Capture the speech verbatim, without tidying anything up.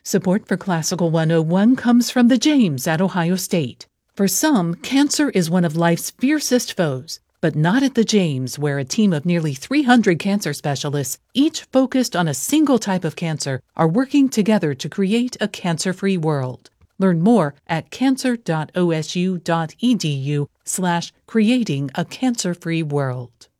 Support for Classical one oh one comes from the James at Ohio State. For some, cancer is one of life's fiercest foes, but not at the James, where a team of nearly three hundred cancer specialists, each focused on a single type of cancer, are working together to create a cancer-free world. Learn more at cancer.osu.edu slash creating a cancer-free world.